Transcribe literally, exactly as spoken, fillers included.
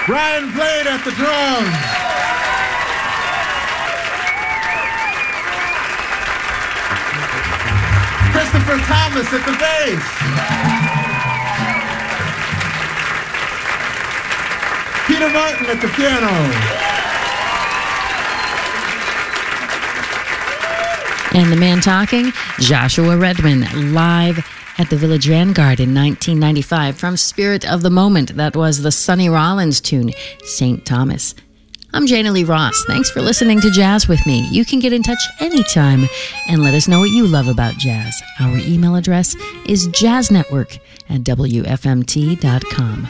Brian Blade at the drums. Christopher Thomas at the bass. Peter Martin at the piano. And the man talking, Joshua Redman, live at the Village Vanguard in nineteen ninety-five from Spirit of the Moment. That was the Sonny Rollins tune, Saint Thomas. I'm Jana Lee Ross. Thanks for listening to Jazz with me. You can get in touch anytime and let us know what you love about jazz. Our email address is jazznetwork at W F M T dot com.